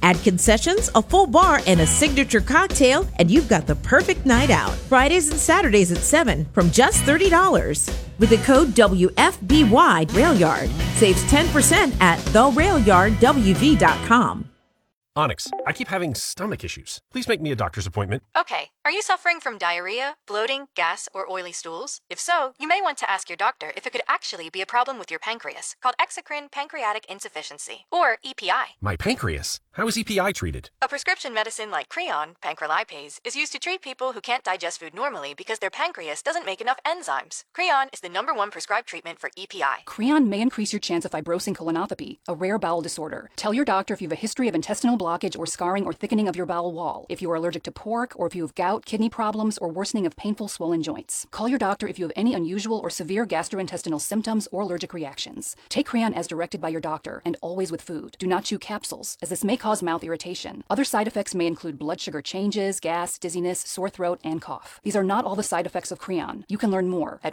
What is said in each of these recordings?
Add concessions, a full bar, and a signature cocktail, and you've got the perfect night out. Fridays and Saturdays at 7 from just $30. With the code WFBY RailYard, saves 10% at therailyardwv.com. Onyx, I keep having stomach issues. Please make me a doctor's appointment. Okay, are you suffering from diarrhea, bloating, gas, or oily stools? If so, you may want to ask your doctor if it could actually be a problem with your pancreas, called exocrine pancreatic insufficiency, or EPI. My pancreas? How is EPI treated? A prescription medicine like Creon, pancrelipase, is used to treat people who can't digest food normally because their pancreas doesn't make enough enzymes. Creon is the #1 prescribed treatment for EPI. Creon may increase your chance of fibrosing colonopathy, a rare bowel disorder. Tell your doctor if you have a history of intestinal blockage or scarring or thickening of your bowel wall, if you are allergic to pork, or if you have gout, kidney problems, or worsening of painful swollen joints. Call your doctor if you have any unusual or severe gastrointestinal symptoms or allergic reactions. Take Creon as directed by your doctor, and always with food. Do not chew capsules, as this may cause mouth irritation. Other side effects may include blood sugar changes, gas, dizziness, sore throat, and cough. These are not all the side effects of Creon. You can learn more at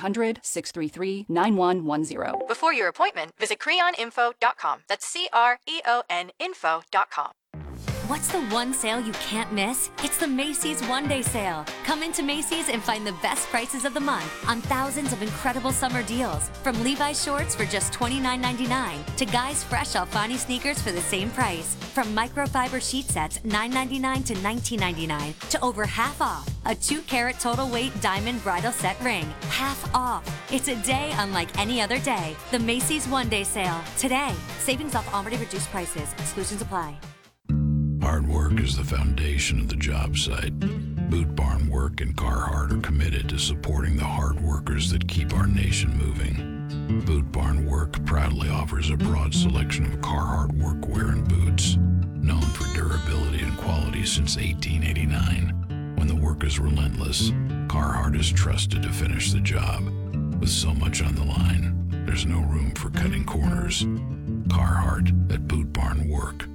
1-800-633-9110. Before your appointment, visit creoninfo.com. That's CREON info.com. What's the one sale you can't miss? It's the Macy's One Day Sale. Come into Macy's and find the best prices of the month on thousands of incredible summer deals. From Levi's shorts for just $29.99 to Guys Fresh Alfani sneakers for the same price. From microfiber sheet sets $9.99 to $19.99 to over half off. A 2-carat total weight diamond bridal set ring. Half off. It's a day unlike any other day. The Macy's One Day Sale. Today. Savings off already reduced prices. Exclusions apply. Hard work is the foundation of the job site. Boot Barn Work and Carhartt are committed to supporting the hard workers that keep our nation moving. Boot Barn Work proudly offers a broad selection of Carhartt workwear and boots, known for durability and quality since 1889. When the work is relentless, Carhartt is trusted to finish the job. With so much on the line, there's no room for cutting corners. Carhartt at Boot Barn Work.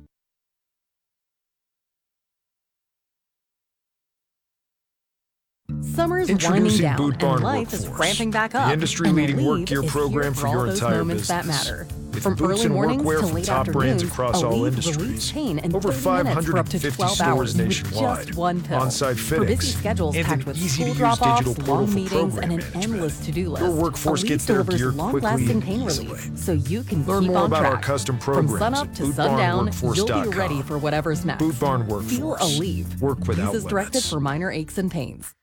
Summer's winding down, and life is ramping back up. The industry-leading work gear program for your entire business. That matter. With From boots early and mornings workwear to from late top brands afternoons, across all industries. Over 550 stores nationwide. Just one pill. On-site For fittings. busy schedules and packed an with easy-to-use school drop-offs, digital portal long for meetings, program and an management. endless to-do list. Your workforce Elise gets their delivers gear quickly long-lasting and pain easily. relief, so you can Learn keep more on about track. our custom From programs sunup at to sundown, you'll be bootbarnworkforce.com. ready for whatever's next. Boot Barn Workforce. Feel Aleve. Work without This is directed limits. for minor aches and pains.